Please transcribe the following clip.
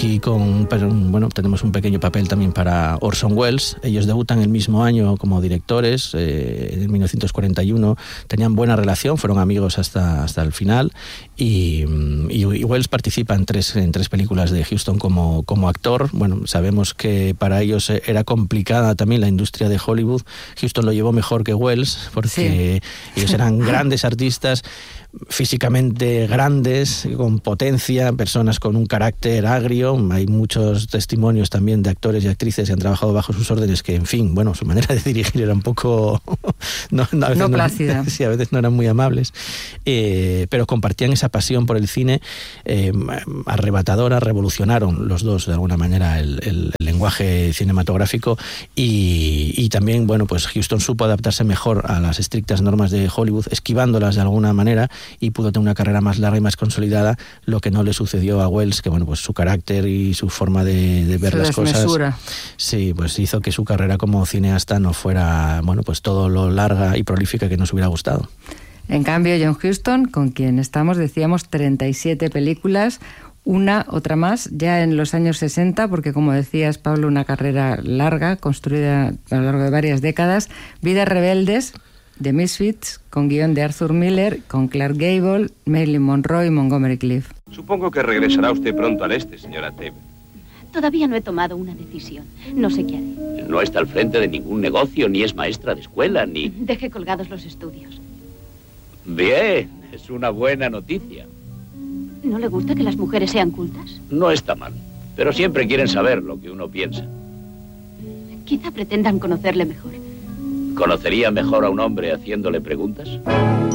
aquí tenemos un pequeño papel también para Orson Welles. Ellos debutan el mismo año como directores, en 1941. Tenían buena relación, fueron amigos hasta el final, y Welles participa en tres películas de Huston como actor. Bueno, sabemos que para ellos era complicada también la industria de Hollywood. Huston lo llevó mejor que Welles, porque ellos eran grandes artistas, físicamente grandes, con potencia, personas con un carácter agrio. Hay muchos testimonios también de actores y actrices que han trabajado bajo sus órdenes que, en fin, bueno, su manera de dirigir era un poco no plácida. Sí, a veces no eran muy amables, pero compartían esa pasión por el cine arrebatadora. Revolucionaron los dos de alguna manera el lenguaje cinematográfico, y también, bueno, pues Huston supo adaptarse mejor a las estrictas normas de Hollywood, esquivándolas de alguna manera, y pudo tener una carrera más larga y más consolidada, lo que no le sucedió a Welles, que bueno, pues su carácter y su forma de ver las cosas, sí, pues hizo que su carrera como cineasta no fuera, bueno, pues todo lo larga y prolífica que nos hubiera gustado. En cambio, John Huston, con quien estamos, decíamos 37 películas, otra más ya en los años 60, porque como decías, Pablo, una carrera larga, construida a lo largo de varias décadas. Vidas rebeldes, The Misfits, con guión de Arthur Miller, con Clark Gable, Marilyn Monroe y Montgomery Clift. Supongo que regresará usted pronto al este, señora Taylor. Todavía no he tomado una decisión. No sé qué haré. No está al frente de ningún negocio, ni es maestra de escuela, ni... Deje colgados los estudios. Bien, es una buena noticia. ¿No le gusta que las mujeres sean cultas? No está mal, pero siempre quieren saber lo que uno piensa. Quizá pretendan conocerle mejor. ¿Conocería mejor a un hombre haciéndole preguntas?